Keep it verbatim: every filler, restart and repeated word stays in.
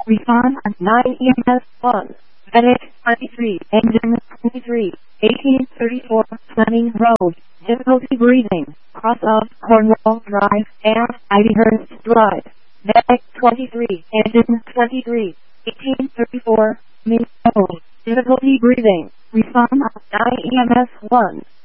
Refund nine E M S one. Medic twenty-three, engine twenty-three, eighteen thirty-four, Fleming Road, difficulty breathing, cross of Cornwall Drive, and Ivyhurst Drive. Medic twenty-three, engine twenty-three, eighteen thirty-four, Fleming Road, difficulty breathing, refund nine E M S one.